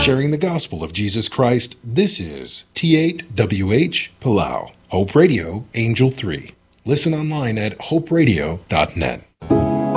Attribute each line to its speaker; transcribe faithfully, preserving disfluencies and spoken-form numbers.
Speaker 1: Sharing the gospel of Jesus Christ, this is T eight W H Palau, Hope Radio, Angel three. Listen online at hope radio dot net.